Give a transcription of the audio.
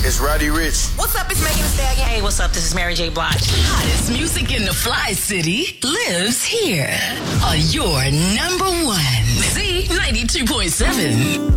It's Roddy Ricch. What's up? It's Megan Thee Stallion. Hey, what's up? This is Mary J. Blige. Hottest music in the Fly City lives here on your number one. Z92.7.